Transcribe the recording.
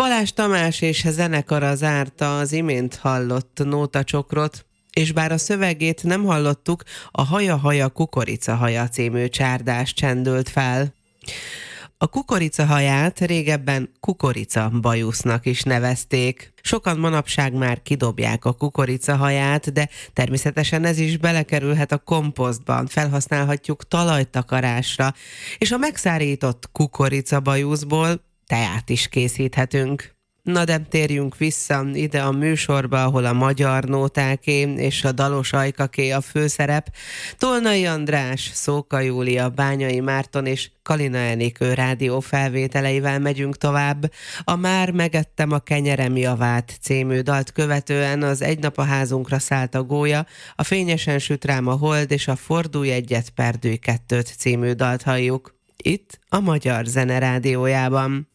Balázs Tamás és zenekara zárta az imént hallott nótacsokrot, és bár a szövegét nem hallottuk, a Haja-haja kukoricahaja című csárdás csendült fel. A kukoricahaját régebben kukoricabajusznak is nevezték. Sokan manapság már kidobják a kukoricahaját, de természetesen ez is belekerülhet a komposztban, felhasználhatjuk talajtakarásra, és a megszárított kukoricabajuszból teát is készíthetünk. Na de térjünk vissza ide a műsorba, ahol a magyar nótáké és a dalos ajkaké a főszerep. Tolnai András, Szóka Júlia, Bányai Márton és Kalina Enikő rádió felvételeivel megyünk tovább. A Már megettem a kenyerem javát című dalt követően az Egy nap a házunkra szállt a gólya, a Fényesen süt rám a hold és a Fordulj egyet, perdülj kettőt című dalt halljuk. Itt a Magyar Zene Rádiójában.